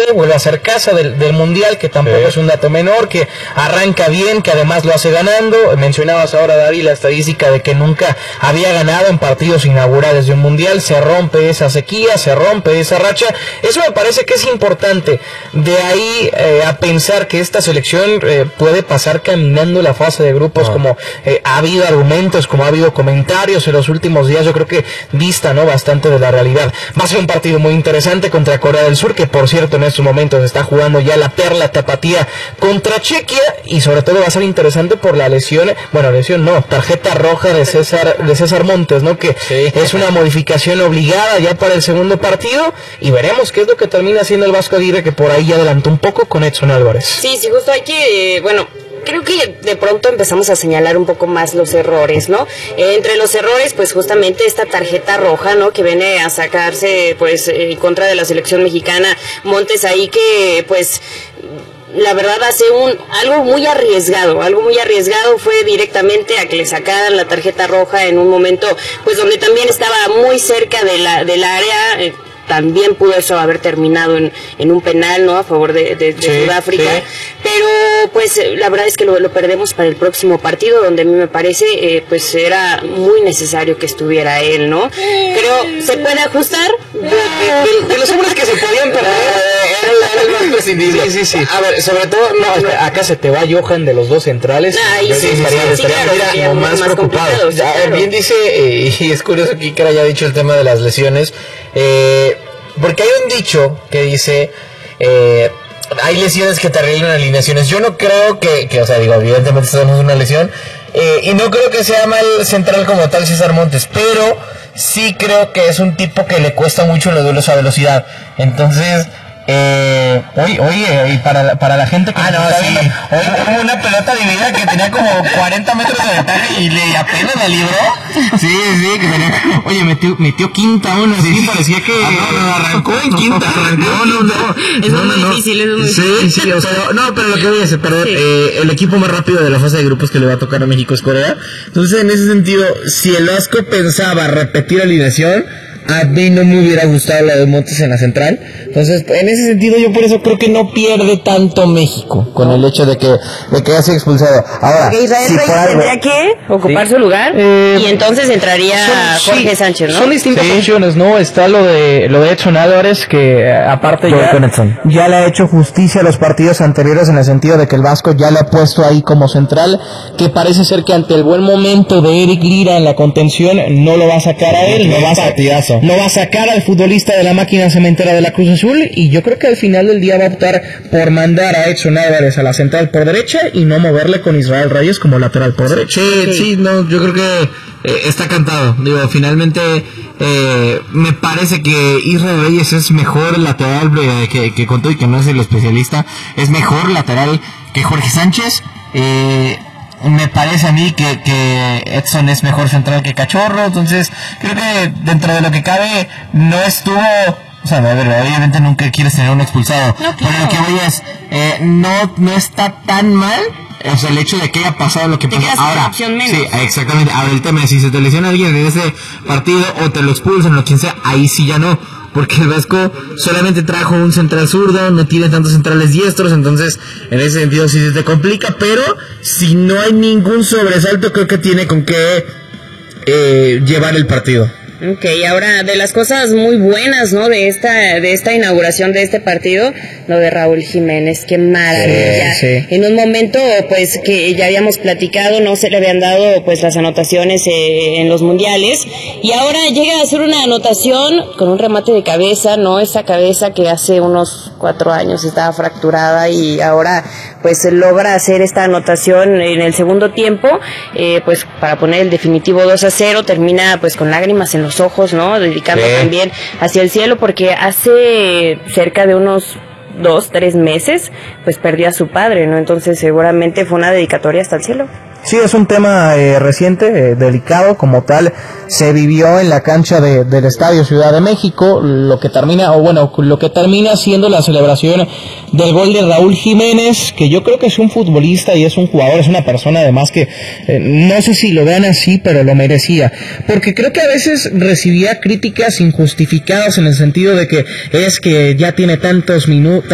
vuelve a ser casa del Mundial, que tampoco es un dato menor, que arranca bien, que además lo hace ganando. Mencionabas ahora, David, la estadística de que nunca había ganado en partidos inaugurales de un Mundial. Se rompe esa sequía, se rompe esa racha. Eso me parece que es importante. De ahí a pensar que esta selección puede pasar caminando la fase de grupos, como ha habido argumentos, como ha habido comentarios en los últimos días, yo creo que dista, ¿no?, bastante de la realidad. Va a ser un partido muy interesante contra Corea del Sur, que por cierto en estos momentos está jugando ya la perla tapatía contra Chequia, y sobre todo va a ser interesante por la tarjeta roja de César Montes, ¿no?, que es una modificación obligada ya para el segundo partido, y veremos qué es lo que termina haciendo el Vasco Aguirre, que por ahí ya adelantó un poco con Edson Álvarez. Sí, justo hay que, creo que de pronto empezamos a señalar un poco más los errores, ¿no? Entre los errores, pues justamente esta tarjeta roja, ¿no?, que viene a sacarse, pues, en contra de la selección mexicana. Montes ahí que, pues, la verdad hace algo muy arriesgado fue directamente a que le sacaran la tarjeta roja en un momento, pues, donde también estaba muy cerca del área. También pudo eso haber terminado en un penal, ¿no?, a favor de Sudáfrica, pero pues la verdad es que lo perdemos para el próximo partido, donde a mí me parece pues era muy necesario que estuviera él, ¿no? Creo se puede ajustar de los hombres que se podían perder era el más prescindible. Sí. A ver, sobre todo acá se te va Johan de los dos centrales. Estaría más preocupado. Bien dice, y es curioso que Iker haya dicho el tema de las lesiones, porque hay un dicho que dice hay lesiones que te arreglan alineaciones. Yo no creo que o sea, digo, evidentemente estamos en una lesión, y no creo que sea mal central como tal César Montes, pero sí creo que es un tipo que le cuesta mucho los duelos a velocidad. Entonces y para la gente que viendo, hoy hubo una pelota dividida que tenía como 40 metros de ventaja y apenas la libró. Sí, que tenía, oye, metió quinta uno, parecía que arrancó en quinta, es muy difícil, sí, o sea, pero lo que voy a hacer, perder el equipo más rápido de la fase de grupos que le va a tocar a México es Corea. Entonces, en ese sentido, si el Vasco pensaba repetir alineación, a mí no me hubiera gustado la de Montes en la central. Entonces, en ese sentido, yo por eso creo que no pierde tanto México con el hecho de que haya sido expulsado. Ahora, porque Israel Reyes tendría que ocupar su lugar, y entonces entraría Jorge Sánchez, ¿no? Son distintas opciones, ¿no? Está lo de Edson Álvarez, que aparte ya le ha hecho justicia a los partidos anteriores, en el sentido de que el Vasco ya le ha puesto ahí como central, que parece ser que ante el buen momento de Eric Lira en la contención no lo va a sacar a él, no va a sacar al futbolista de la máquina cementera de la Cruz Azul, y yo creo que al final del día va a optar por mandar a Edson Álvarez a la central por derecha y no moverle con Israel Reyes como lateral por derecha. Yo creo que está cantado. Digo, finalmente me parece que Israel Reyes es mejor lateral que con todo y que no es el especialista, es mejor lateral que Jorge Sánchez. Me parece a mí que Edson es mejor central que Cachorro. Entonces creo que dentro de lo que cabe no estuvo, o sea, obviamente nunca quieres tener un expulsado, pero lo que voy es no está tan mal, o sea, el hecho de que haya pasado lo que pasó. Ahora, sí, exactamente. Ahora el tema es, si se te lesiona alguien en ese partido o te lo expulsan o quien sea, ahí sí ya no, porque el Vasco solamente trajo un central zurdo, no tiene tantos centrales diestros. Entonces en ese sentido sí se te complica, pero si no hay ningún sobresalto, creo que tiene con qué llevar el partido. Ok, ahora de las cosas muy buenas, ¿no?, de esta inauguración de este partido, lo de Raúl Jiménez, qué maravilla. Sí. En un momento, pues, que ya habíamos platicado, no se le habían dado, pues, las anotaciones en los mundiales, y ahora llega a hacer una anotación con un remate de cabeza, ¿no?, esa cabeza que hace unos 4 años estaba fracturada, y ahora, pues, logra hacer esta anotación en el segundo tiempo, pues, para poner el definitivo 2-0, termina, pues, con lágrimas en los ojos, ¿no?, dedicando también hacia el cielo, porque hace cerca de unos 2-3 meses, pues perdió a su padre, ¿no? Entonces seguramente fue una dedicatoria hasta el cielo. Sí, es un tema reciente, delicado, como tal, se vivió en la cancha del Estadio Ciudad de México, lo que termina siendo la celebración del gol de Raúl Jiménez, que yo creo que es un futbolista y es un jugador, es una persona además que, no sé si lo vean así, pero lo merecía, porque creo que a veces recibía críticas injustificadas en el sentido de que es que ya tiene tantos minutos,